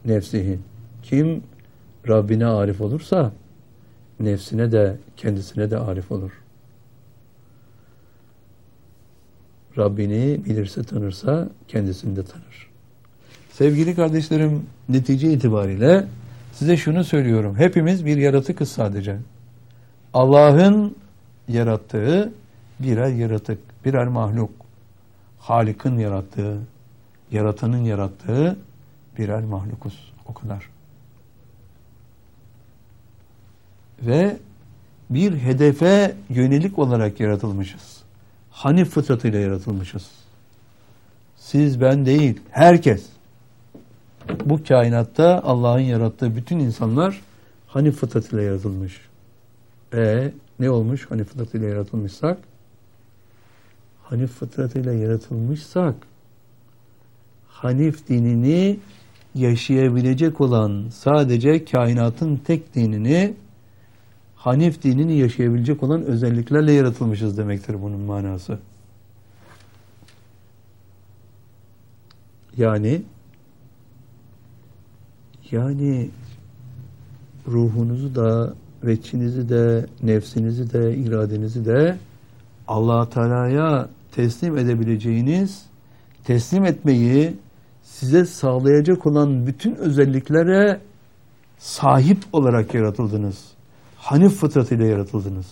nefsihi. Kim Rabbine arif olursa nefsine de kendisine de arif olur. Rabbini bilirse tanırsa kendisini de tanır. Sevgili kardeşlerim, netice itibariyle size şunu söylüyorum. Hepimiz bir yaratıkız sadece. Allah'ın yarattığı birer yaratık, birer mahluk. Halik'in yarattığı, yaratanın yarattığı birer mahlukuz. O kadar. Ve bir hedefe yönelik olarak yaratılmışız. Hanif fıtratıyla yaratılmışız. Siz, ben değil, herkes. Bu kainatta Allah'ın yarattığı bütün insanlar Hanif fıtratıyla yaratılmış. Ne olmuş Hanif fıtratıyla yaratılmışsak? Hanif fıtratıyla yaratılmışsak Hanif dinini yaşayabilecek olan, sadece kainatın tek dinini, Hanif dinini yaşayabilecek olan özelliklerle yaratılmışız demektir bunun manası. Yani ruhunuzu da, veçinizi de, nefsinizi de, iradenizi de Allah Teala'ya teslim edebileceğiniz, teslim etmeyi size sağlayacak olan bütün özelliklere sahip olarak yaratıldınız. Hanif fıtratıyla yaratıldınız.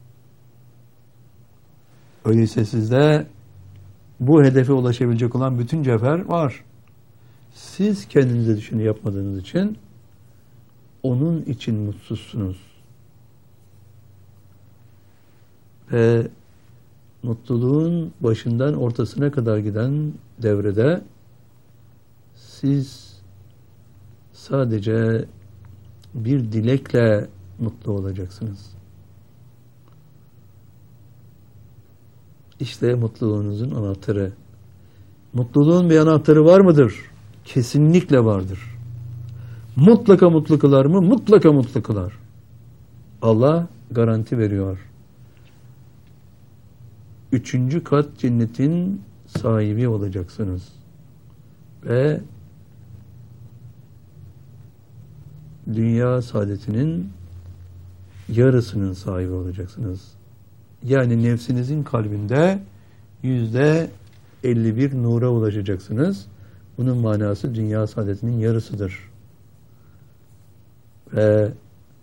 Öyleyse sizde bu hedefe ulaşabilecek olan bütün cevher var. Siz kendinize düşünü yapmadığınız için onun için mutsuzsunuz. Ve mutluluğun başından ortasına kadar giden devrede siz sadece bir dilekle mutlu olacaksınız. İşte mutluluğunuzun anahtarı. Mutluluğun bir anahtarı var mıdır? Kesinlikle vardır. Mutlaka mutlu kılar mı? Mutlaka mutlu kılar. Allah garanti veriyor. 3. kat cennetin sahibi olacaksınız. Ve dünya saadetinin yarısının sahibi olacaksınız. Yani nefsinizin kalbinde %51 nura ulaşacaksınız. Bunun manası dünya saadetinin yarısıdır. Ve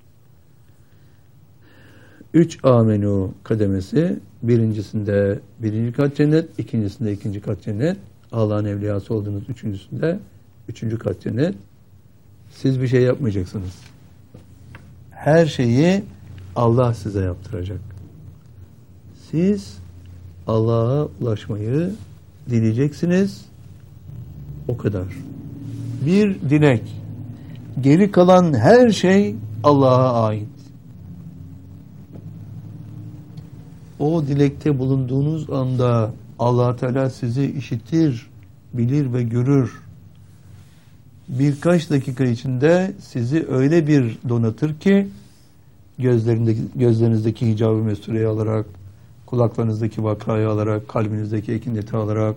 3 amenu kademesi, birincisinde 1. kat cennet, ikincisinde 2. kat cennet, Allah'ın evliyası olduğunuz üçüncüsünde 3. kat cennet. Siz bir şey yapmayacaksınız. Her şeyi Allah size yaptıracak. Siz Allah'a ulaşmayı dileyeceksiniz. O kadar. Bir dilek. Geri kalan her şey Allah'a ait. O dilekte bulunduğunuz anda Allah Teala sizi işitir, bilir ve görür. Birkaç dakika içinde sizi öyle bir donatır ki gözlerinizdeki hicab-ı mestureyi alarak, kulaklarınızdaki vakrayı alarak, kalbinizdeki ekineti alarak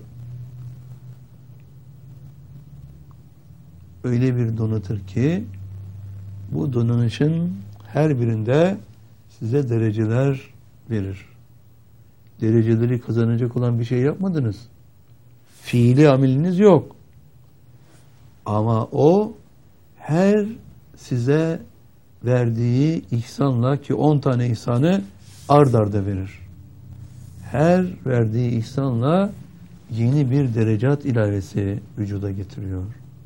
öyle bir donatır ki bu donanışın her birinde size dereceler verir. Dereceleri kazanacak olan bir şey yapmadınız. Fiili ameliniz yok. Ama o her size verdiği ihsanla, ki 10 tane ihsanı ard arda verir. Her verdiği ihsanla yeni bir derecat ilavesi vücuda getiriyor.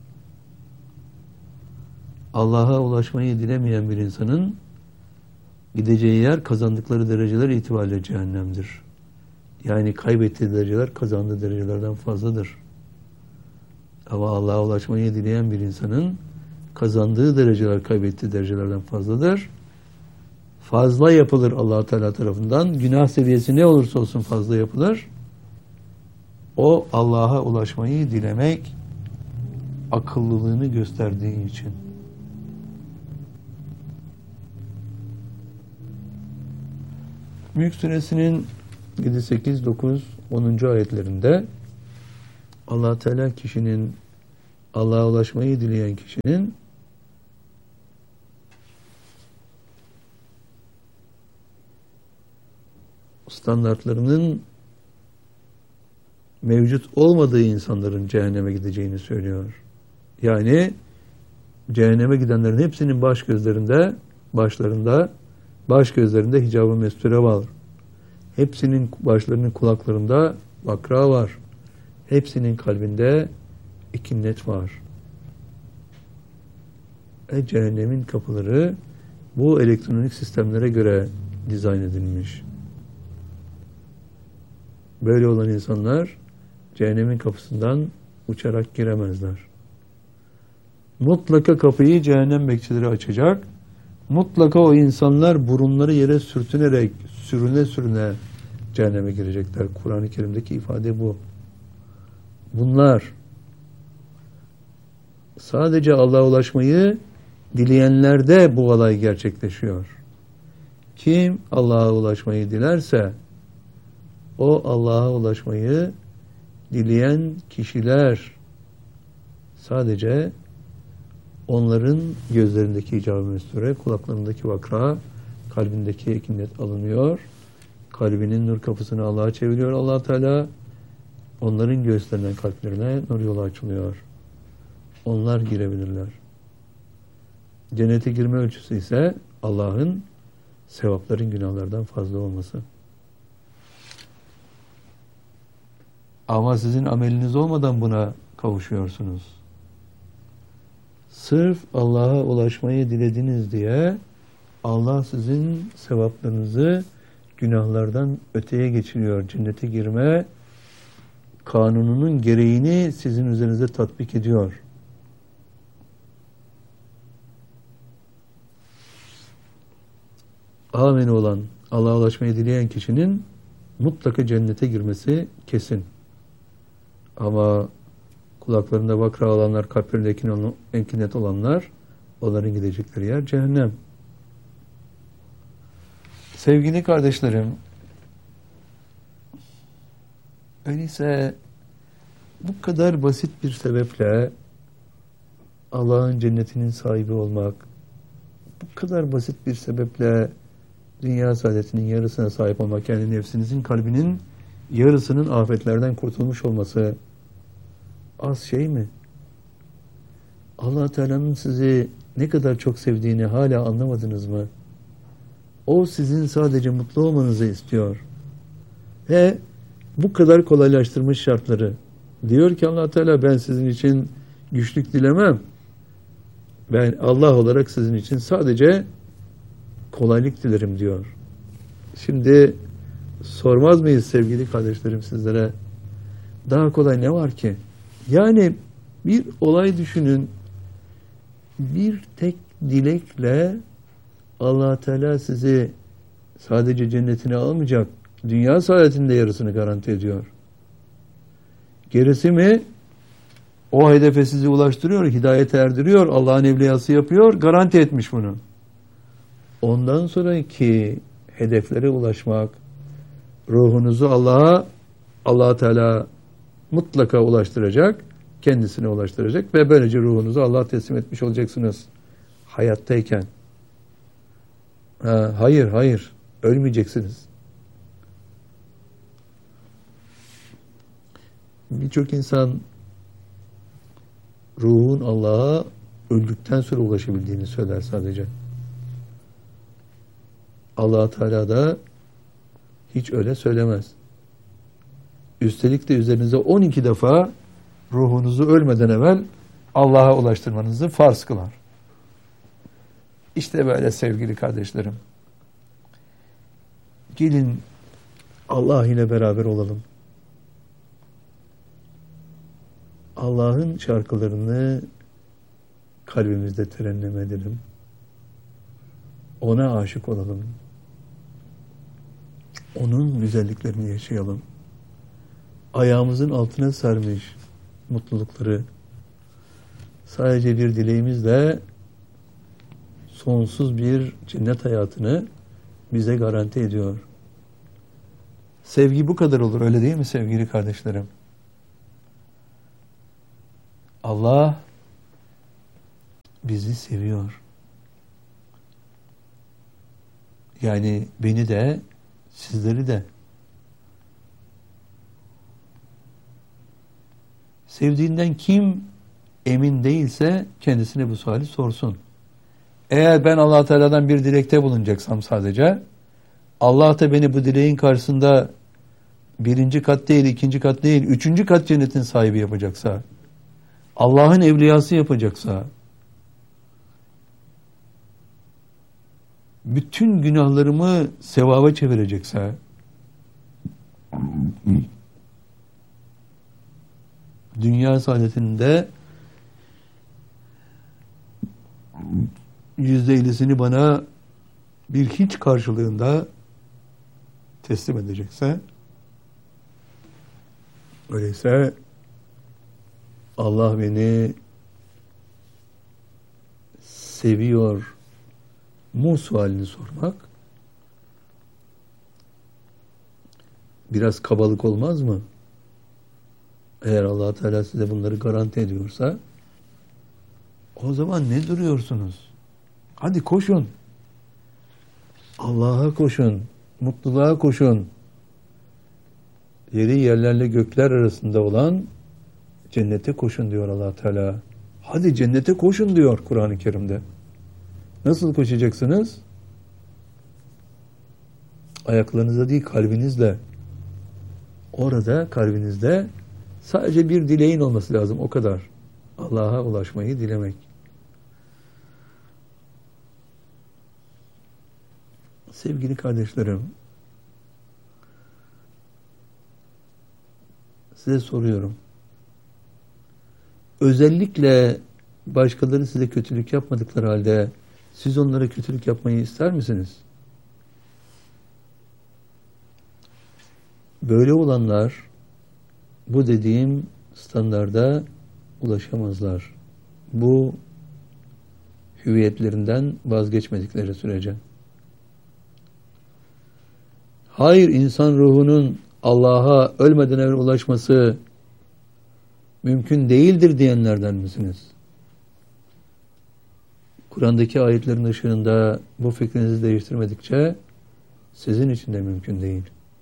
Allah'a ulaşmayı dilemeyen bir insanın gideceği yer kazandıkları dereceler itibariyle cehennemdir. Yani kaybettiği dereceler kazandığı derecelerden fazladır. Ama Allah'a ulaşmayı dileyen bir insanın kazandığı dereceler kaybettiği derecelerden fazladır. Fazla yapılır Allah Teala tarafından. Günah seviyesi ne olursa olsun fazla yapılır. O Allah'a ulaşmayı dilemek akıllılığını gösterdiği için. Mülk Suresinin 7, 8, 9, 10. ayetlerinde Allah Teala kişinin Allah'a ulaşmayı dileyen kişinin standartlarının mevcut olmadığı insanların cehenneme gideceğini söylüyor. Yani cehenneme gidenlerin hepsinin baş gözlerinde hicab-ı mesture var. Hepsinin başlarının kulaklarında vakra var. Hepsinin kalbinde ikinnet var. Cehennemin kapıları bu elektronik sistemlere göre dizayn edilmiş. Böyle olan insanlar cehennemin kapısından uçarak giremezler. Mutlaka kapıyı cehennem bekçileri açacak. Mutlaka o insanlar burunları yere sürtünerek, sürüne cehenneme girecekler. Kur'an-ı Kerim'deki ifade bu. Bunlar sadece Allah'a ulaşmayı dileyenlerde bu olay gerçekleşiyor. Kim Allah'a ulaşmayı dilerse o Allah'a ulaşmayı dileyen kişiler sadece onların gözlerindeki hicab-ı mesture, kulaklarındaki vakra, kalbindeki ekinnet alınıyor. Kalbinin nur kapısını Allah'a çeviriyor Allah Teala. Onların göğüslerinden kalplerine nur yolu açılıyor. Onlar girebilirler. Cennete girme ölçüsü ise Allah'ın sevapların günahlardan fazla olması. Ama sizin ameliniz olmadan buna kavuşuyorsunuz. Sırf Allah'a ulaşmayı dilediniz diye Allah sizin sevaplarınızı günahlardan öteye geçiriyor. Cennete girme kanununun gereğini sizin üzerinize tatbik ediyor. Amin olan, Allah'a ulaşmayı dileyen kişinin mutlaka cennete girmesi kesin. Ama kulaklarında vakra olanlar, kalplerinde enkinet olanlar, onların gidecekleri yer cehennem. Sevgili kardeşlerim, öyleyse bu kadar basit bir sebeple Allah'ın cennetinin sahibi olmak, bu kadar basit bir sebeple dünya saadetinin yarısına sahip olmak, yani nefsinizin, kalbinin yarısının afetlerden kurtulmuş olması az şey mi? Allah Teala'nın sizi ne kadar çok sevdiğini hala anlamadınız mı? O sizin sadece mutlu olmanızı istiyor. Ve bu kadar kolaylaştırmış şartları. Diyor ki Allah Teala, ben sizin için güçlük dilemem. Ben Allah olarak sizin için sadece kolaylık dilerim diyor. Şimdi sormaz mıyız sevgili kardeşlerim sizlere? Daha kolay ne var ki? Yani bir olay düşünün. Bir tek dilekle Allah Teala sizi sadece cennetine almayacak, dünya saadetinde yarısını garanti ediyor. Gerisi mi? O hedefe sizi ulaştırıyor, hidayete erdiriyor, Allah'ın evliyası yapıyor, garanti etmiş bunu. Ondan sonraki hedeflere ulaşmak, ruhunuzu Allah Teala mutlaka ulaştıracak, kendisine ulaştıracak ve böylece ruhunuzu Allah'a teslim etmiş olacaksınız hayattayken. Hayır, ölmeyeceksiniz. Birçok insan ruhun Allah'a öldükten sonra ulaşabildiğini söyler sadece. Allah Teala da hiç öyle söylemez. Üstelik de üzerinize 12 defa ruhunuzu ölmeden evvel Allah'a ulaştırmanızı farz kılar. İşte böyle sevgili kardeşlerim. Gelin Allah ile beraber olalım. Allah'ın şarkılarını kalbimizde terennüm edelim. Ona aşık olalım. Onun güzelliklerini yaşayalım. Ayağımızın altına sarmış mutlulukları sadece bir dileğimizle sonsuz bir cennet hayatını bize garanti ediyor. Sevgi bu kadar olur, öyle değil mi sevgili kardeşlerim? Allah bizi seviyor. Yani beni de, sizleri de. Sevdiğinden kim emin değilse kendisine bu suali sorsun. Eğer ben Allah Teala'dan bir dilekte bulunacaksam sadece, Allah da beni bu dileğin karşısında birinci kat değil, ikinci kat değil, üçüncü kat cennetin sahibi yapacaksa, Allah'ın evliyası yapacaksa, bütün günahlarımı sevaba çevirecekse, dünya saadetinde %50'sini bana bir hiç karşılığında teslim edecekse, öyleyse Allah beni seviyor mu sualini sormak biraz kabalık olmaz mı? Eğer Allah Teala size bunları garanti ediyorsa, o zaman ne duruyorsunuz? Hadi koşun. Allah'a koşun. Mutluluğa koşun. Yeri yerlerle gökler arasında olan cennete koşun diyor Allah Teala. Hadi cennete koşun diyor Kur'an-ı Kerim'de. Nasıl koşacaksınız? Ayaklarınızla değil, kalbinizle. Orada kalbinizde sadece bir dileğin olması lazım, o kadar. Allah'a ulaşmayı dilemek. Sevgili kardeşlerim, size soruyorum. Özellikle başkaları size kötülük yapmadıkları halde siz onlara kötülük yapmayı ister misiniz? Böyle olanlar bu dediğim standarda ulaşamazlar. Bu hüviyetlerinden vazgeçmedikleri sürece. Hayır, insan ruhunun Allah'a ölmeden evvel ulaşması mümkün değildir diyenlerden misiniz? Kur'an'daki ayetlerin ışığında bu fikrinizi değiştirmedikçe sizin için de mümkün değil.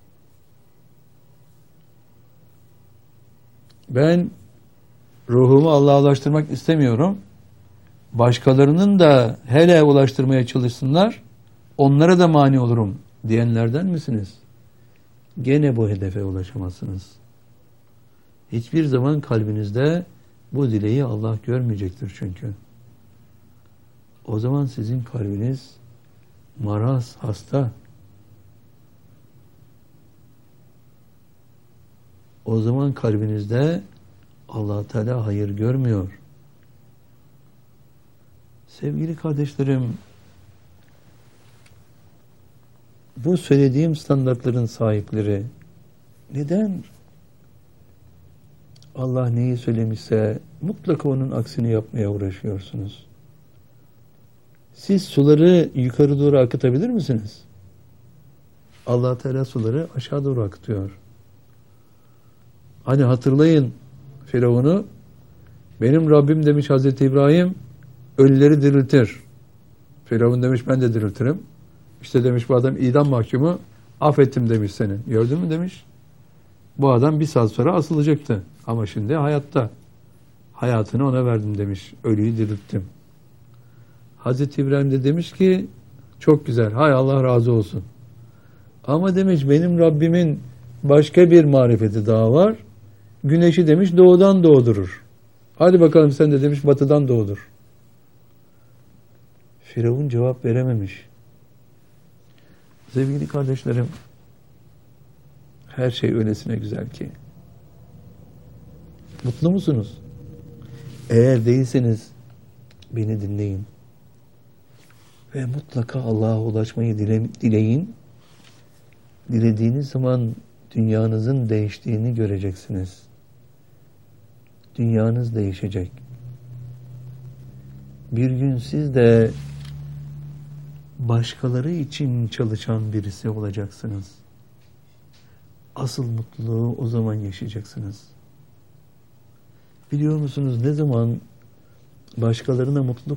Ben ruhumu Allah'a ulaştırmak istemiyorum. Başkalarının da hele ulaştırmaya çalışsınlar, onlara da mani olurum diyenlerden misiniz? Gene bu hedefe ulaşamazsınız. Hiçbir zaman kalbinizde bu dileği Allah görmeyecektir çünkü. O zaman sizin kalbiniz maraz, hasta. O zaman kalbinizde Allah Teala hayır görmüyor. Sevgili kardeşlerim, bu söylediğim standartların sahipleri neden Allah neyi söylemişse mutlaka onun aksini yapmaya uğraşıyorsunuz? Siz suları yukarı doğru akıtabilir misiniz? Allah Teala suları aşağı doğru akıtıyor. Hani hatırlayın Firavun'u, benim Rabbim demiş Hazreti İbrahim, ölüleri diriltir. Firavun demiş ben de diriltirim. İşte demiş bu adam idam mahkumu, affettim demiş seni. Gördün mü demiş. Bu adam bir saat sonra asılacaktı. Ama şimdi hayatta. Hayatını ona verdim demiş. Ölüyü dirilttim. Hazreti İbrahim de demiş ki çok güzel. Hay Allah razı olsun. Ama demiş benim Rabbimin başka bir marifeti daha var. Güneşi demiş doğudan doğdurur. Hadi bakalım sen de demiş batıdan doğdur. Firavun cevap verememiş. Sevgili kardeşlerim, her şey öylesine güzel ki. Mutlu musunuz? Eğer değilseniz beni dinleyin. Ve mutlaka Allah'a ulaşmayı dileyin. Dilediğiniz zaman dünyanızın değiştiğini göreceksiniz. Dünyanız değişecek. Bir gün siz de başkaları için çalışan birisi olacaksınız. Asıl mutluluğu o zaman yaşayacaksınız. Biliyor musunuz, ne zaman başkalarına mutluluk